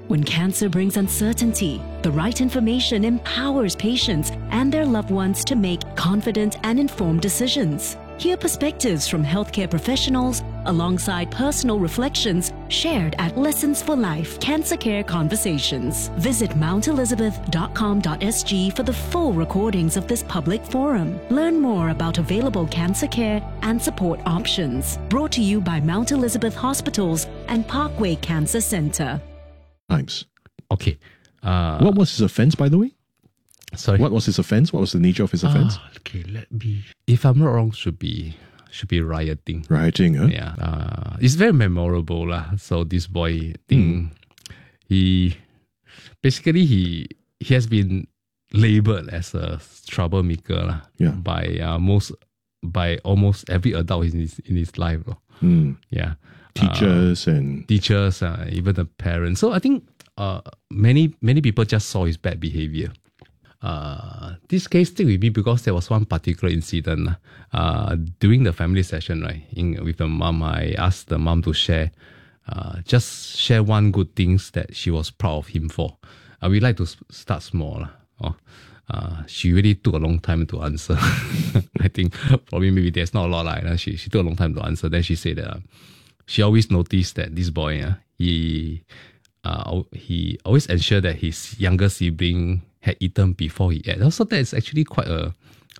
When cancer brings uncertainty, the right information empowers patients and their loved ones to make confident and informed decisions. Hear perspectives from healthcare professionals alongside personal reflections shared at Lessons for Life Cancer Care Conversations. Visit mountelizabeth.com.sg for the full recordings of this public forum. Learn more about available cancer care and support options. Brought to you by Mount Elizabeth Hospitals and Parkway Cancer Centre. Times. Okay. What was his offence, by the way? Sorry. What was his offence? What was the nature of his offence? Okay, if I'm not wrong, should be rioting. Rioting, huh? Yeah. It's very memorable lah. So this boy thing, he has been labelled as a troublemaker lah. Yeah. By almost every adult in his life. Yeah. Teachers, even the parents. So I think many people just saw his bad behavior. This case stick with me because there was one particular incident. During the family session, right, with the mom, I asked the mom to share one good things that she was proud of him for. We like to start small. She really took a long time to answer. I think probably maybe there's not a lot like she took a long time to answer. Then she said that she always noticed that this boy, he always ensured that his younger sibling had eaten before he ate. Also, that's actually quite a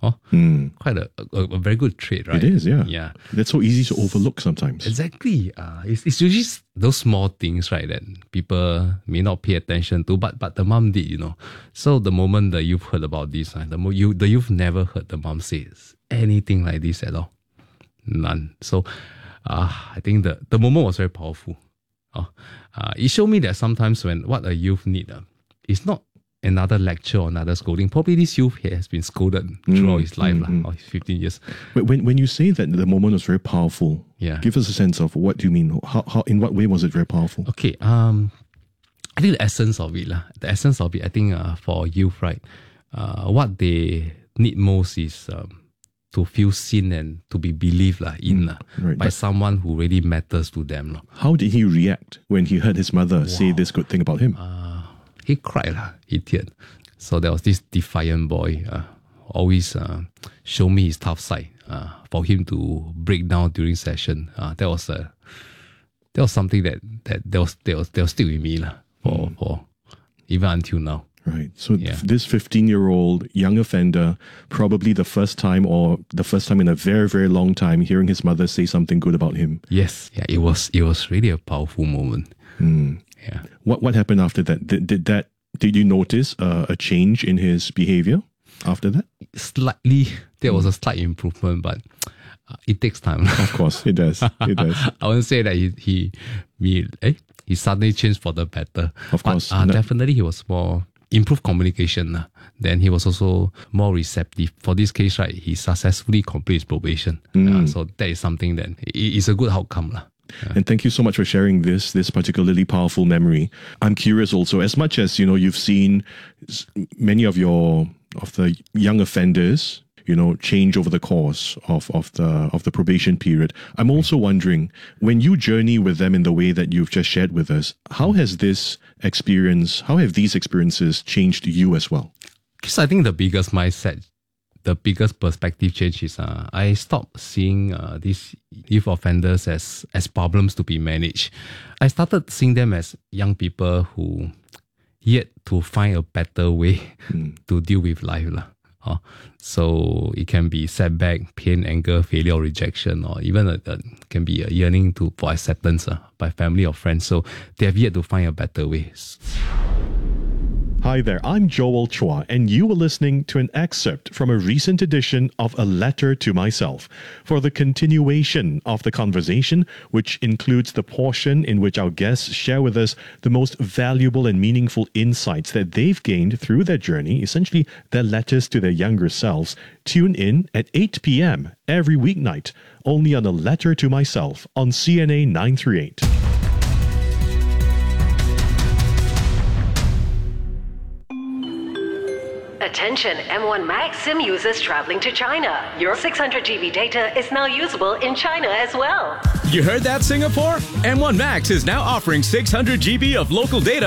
very good trait, right? It is, yeah. Yeah. That's so easy to overlook sometimes. Exactly. It's usually those small things, right, that people may not pay attention to, but the mom did, So the moment the youth heard about this, the youth never heard the mom say anything like this at all. None. So I think the moment was very powerful. It showed me that sometimes what a youth need is not another lecture or another scolding. Probably this youth has been scolded throughout his life, or his 15 years. But when you say that the moment was very powerful, give us a sense of what do you mean? How in what way was it very powerful? Okay, I think the essence of it, I think for youth, right, what they need most is to feel seen and to be believed by someone who really matters to them. How did he react when he heard his mother say this good thing about him? He cried, he teared. So there was this defiant boy, always show me his tough side. For him to break down during session, that was something that they'll stick with me for even until now. Right. So this 15-year-old young offender, probably the first time in a very, very long time, hearing his mother say something good about him. Yes. Yeah. It was really a powerful moment. Yeah. What happened after that? Did you notice a change in his behavior after that? Slightly. There was a slight improvement, but it takes time. Of course, it does. It does. I wouldn't say that he suddenly changed for the better. Of course. Definitely he was more improved communication. Then he was also more receptive. For this case, right, he successfully completed his probation. So that is something that is a good outcome. Yeah. And thank you so much for sharing this particularly powerful memory. I'm curious also, as much as, you've seen many of the young offenders, change over the course of the probation period. I'm also wondering, when you journey with them in the way that you've just shared with us, how have these experiences changed you as well? Because I think the biggest perspective change is I stopped seeing these youth offenders as problems to be managed. I started seeing them as young people who yet to find a better way to deal with life. So it can be setback, pain, anger, failure, or rejection, or even can be a yearning for acceptance by family or friends. So they have yet to find a better way. Hi there, I'm Joel Chua, and you were listening to an excerpt from a recent edition of A Letter to Myself. For the continuation of the conversation, which includes the portion in which our guests share with us the most valuable and meaningful insights that they've gained through their journey, essentially their letters to their younger selves, tune in at 8 p.m. every weeknight, only on A Letter to Myself on CNA 938. Attention M1 Max SIM users traveling to China. Your 600 GB data is now usable in China as well. You heard that, Singapore? M1 Max is now offering 600 GB of local data